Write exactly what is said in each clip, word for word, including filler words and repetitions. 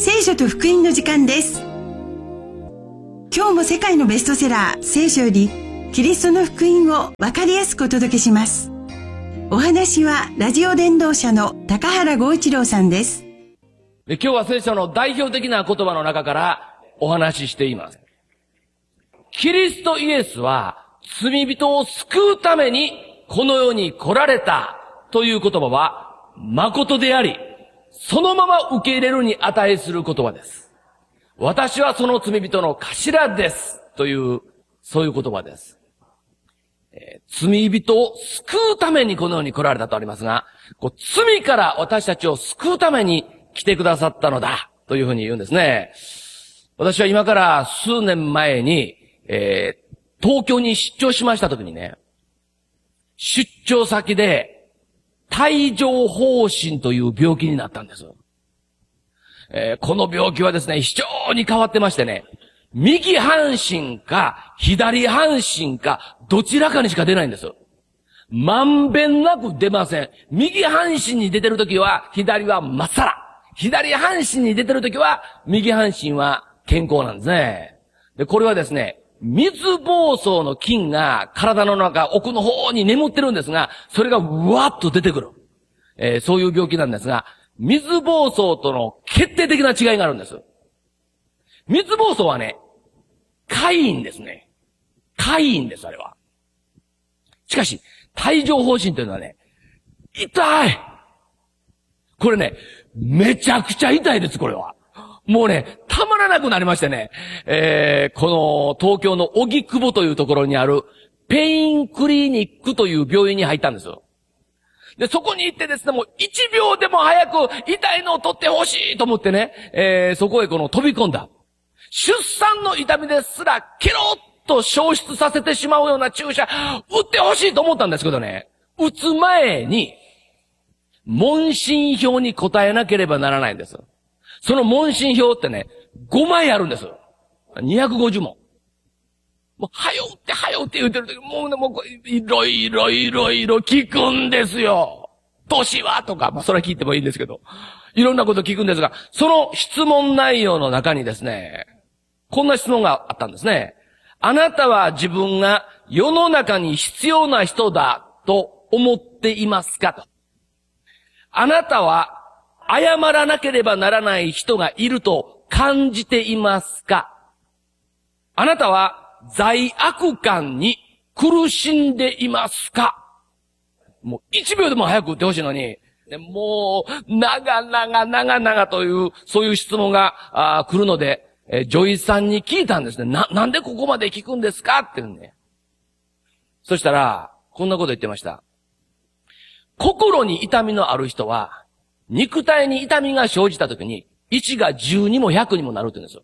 聖書と福音の時間です。今日も世界のベストセラー聖書よりキリストの福音を分かりやすくお届けします。お話はラジオ伝道者の高原剛一郎さんです。 で、今日は聖書の代表的な言葉の中からお話ししています。キリストイエスは罪人を救うためにこの世に来られたという言葉は誠であり、そのまま受け入れるに値する言葉です。私はその罪人の頭ですという、そういう言葉です。えー、罪人を救うためにこの世に来られたとありますが、こう罪から私たちを救うために来てくださったのだというふうに言うんですね。私は今から数年前に、えー、東京に出張しましたときにね、出張先で帯状疱疹という病気になったんです。えー、この病気はですね、非常に変わってましてね、右半身か左半身かどちらかにしか出ないんです。まんべんなく出ません。右半身に出てるときは左はまっさら。左半身に出てるときは右半身は健康なんですね。で、これはですね、水疱瘡の菌が体の中奥の方に眠ってるんですが、それがうわっと出てくる。えー、そういう病気なんですが、水疱瘡との決定的な違いがあるんです。水疱瘡はね、痒いんですね。痒いんです、あれは。しかし、帯状疱疹というのはね、痛い。これね、めちゃくちゃ痛いです、これは。もうね、たまらなくなりましてね、えー、この東京の荻窪というところにあるペインクリニックという病院に入ったんですよ。で、そこに行ってですね、もう一秒でも早く痛いのを取ってほしいと思ってね、えー、そこへこの飛び込んだ。出産の痛みですらケロッと消失させてしまうような注射、打ってほしいと思ったんですけどね、打つ前に、問診票に答えなければならないんです。その問診票ってね、ごまいあるんです。にひゃくごじゅうもん。もう、はよってはよって言ってるとき、もうね、もう、いろいろいろいろ聞くんですよ。年はとか、まあ、それは聞いてもいいんですけど。いろんなこと聞くんですが、その質問内容の中にですね、こんな質問があったんですね。あなたは自分が世の中に必要な人だと思っていますかと。あなたは謝らなければならない人がいると感じていますか？あなたは罪悪感に苦しんでいますか？もう一秒でも早く打ってほしいのに、もう長々長々というそういう質問があ来るので、え女医さんに聞いたんですね。な、なんでここまで聞くんですかって言うんね。そしたらこんなこと言ってました。心に痛みのある人は肉体に痛みが生じたときに、いちがじゅうにもひゃくにもなるって言うんですよ。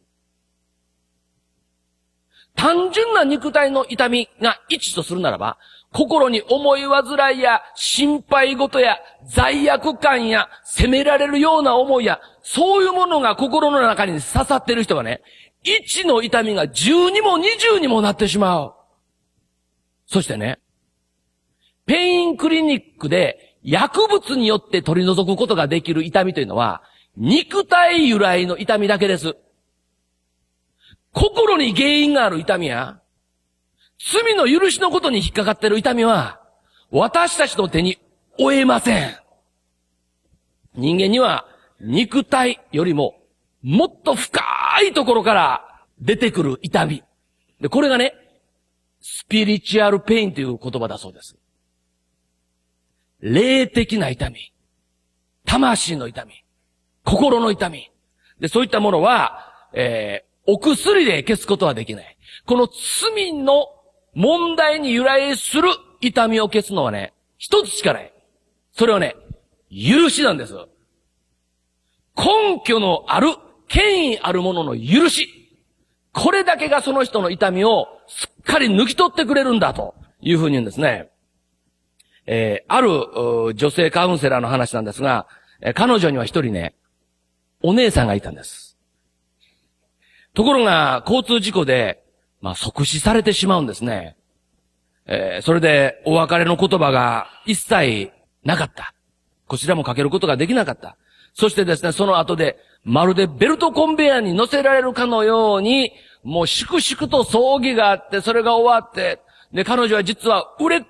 単純な肉体の痛みがいちとするならば、心に思い煩いや心配事や罪悪感や責められるような思いや、そういうものが心の中に刺さっている人はね、いちの痛みがじゅうにもにじゅうにもなってしまう。そしてね、ペインクリニックで薬物によって取り除くことができる痛みというのは、肉体由来の痛みだけです。心に原因がある痛みや、罪の許しのことに引っかかっている痛みは、私たちの手に負えません。人間には肉体よりももっと深いところから出てくる痛み。で、これがね、スピリチュアルペインという言葉だそうです。霊的な痛み、魂の痛み、心の痛み。で、そういったものは、えー、お薬で消すことはできない。この罪の問題に由来する痛みを消すのはね、一つしかない。それはね、許しなんです。根拠のある、権威あるものの許し。これだけがその人の痛みをすっかり抜き取ってくれるんだというふうに言うんですね。えー、ある女性カウンセラーの話なんですが、えー、彼女には一人ね、お姉さんがいたんです。ところが、交通事故で、まあ、即死されてしまうんですね。えー、それで、お別れの言葉が一切なかった。こちらもかけることができなかった。 そしてですね、その後で、まるでベルトコンベヤーに乗せられるかのように、もう粛々と葬儀があって、それが終わって、で、彼女は実は売れっ